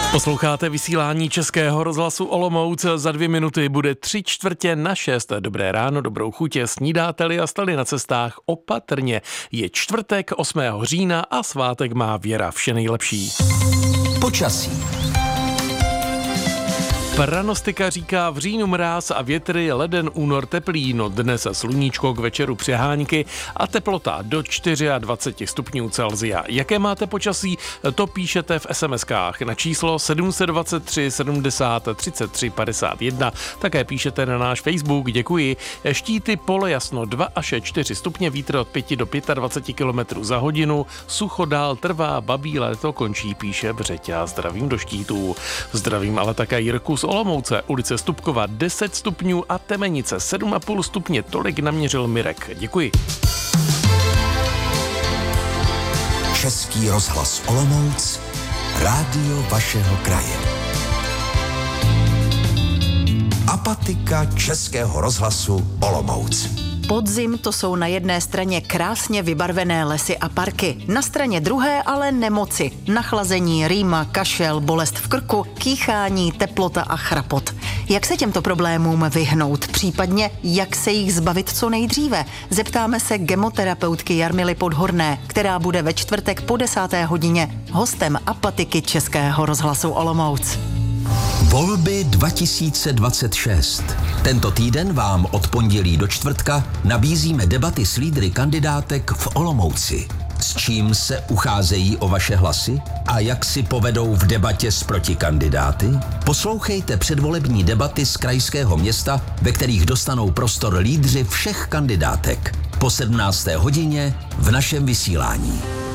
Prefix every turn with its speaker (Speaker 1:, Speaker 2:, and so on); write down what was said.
Speaker 1: Posloucháte vysílání Českého rozhlasu Olomouc. Za 2 minuty bude 5:45. Dobré ráno, dobrou chuť, snídáte-li a stali na cestách opatrně. Je čtvrtek 8. října a svátek má Věra. Vše nejlepší.
Speaker 2: Počasí.
Speaker 1: Pranostika říká v říjnu mráz a větry, leden, únor teplý, no dnes sluníčko, k večeru přehánky a teplota do 24 stupňů Celsia. Jaké máte počasí, to píšete v SMS-kách na číslo 723 70 33 51. Také píšete na náš Facebook, děkuji. Štíty, pole jasno 2 až 4 stupně, vítr od 5 do 25 km za hodinu, sucho dál trvá, babí léto končí, píše Břeťa. Zdravím do Štítů. Zdravím ale také Jirku z Olomouce, ulice Stupkova 10 stupňů a Temenice 7,5 stupně, tolik naměřil Mirek. Děkuji.
Speaker 2: Český rozhlas Olomouc, rádio vašeho kraje. Apatika Českého rozhlasu Olomouc.
Speaker 3: Podzim to jsou na jedné straně krásně vybarvené lesy a parky, na straně druhé ale nemoci, nachlazení, rýma, kašel, bolest v krku, kýchání, teplota a chrapot. Jak se těmto problémům vyhnout, případně jak se jich zbavit co nejdříve? Zeptáme se gemoterapeutky Jarmily Podhorné, která bude ve čtvrtek po 10. hodině hostem Apatiky Českého rozhlasu Olomouc.
Speaker 2: Volby 2026. Tento týden vám od pondělí do čtvrtka nabízíme debaty s lídry kandidátek v Olomouci. S čím se ucházejí o vaše hlasy a jak si povedou v debatě s protikandidáty? Poslouchejte předvolební debaty z krajského města, ve kterých dostanou prostor lídři všech kandidátek. Po 17. hodině v našem vysílání.